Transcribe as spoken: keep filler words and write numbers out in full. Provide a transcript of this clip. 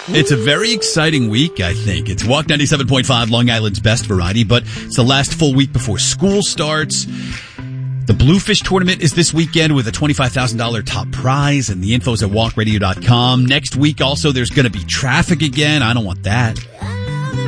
It's a very exciting week, I think. It's Walk ninety-seven point five, Long Island's best variety, but it's the last full week before school starts. The Bluefish Tournament is this weekend with a twenty-five thousand dollars top prize, and the info's at walk radio dot com. Next week also there's going to be traffic again. I don't want that.